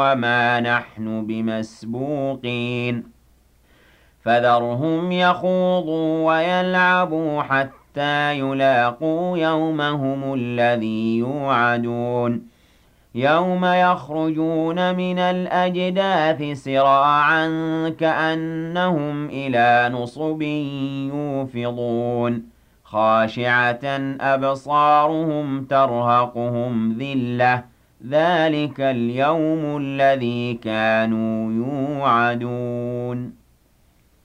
وما نحن بمسبوقين فذرهم يخوضوا ويلعبوا حتى يلاقوا يومهم الذي يوعدون يوم يخرجون من الأجداث سراعا كأنهم إلى نصب يوفضون خاشعة أبصارهم ترهقهم ذلة ذلك اليوم الذي كانوا يوعدون